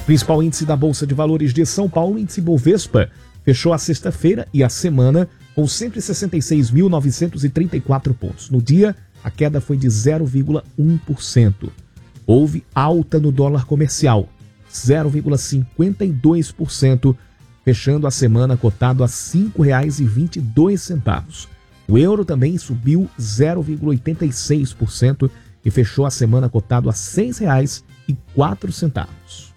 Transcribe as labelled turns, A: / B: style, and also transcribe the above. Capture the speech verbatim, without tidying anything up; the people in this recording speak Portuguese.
A: Principal índice da Bolsa de Valores de São Paulo, índice Bovespa, fechou a sexta-feira e a semana com cento e sessenta e seis mil novecentos e trinta e quatro pontos. No dia, a queda foi de zero vírgula um por cento. Houve alta no dólar comercial, zero vírgula cinquenta e dois por cento, fechando a semana cotado a cinco reais e vinte e dois centavos. O euro também subiu zero vírgula oitenta e seis por cento e fechou a semana cotado a seis reais e quatro centavos.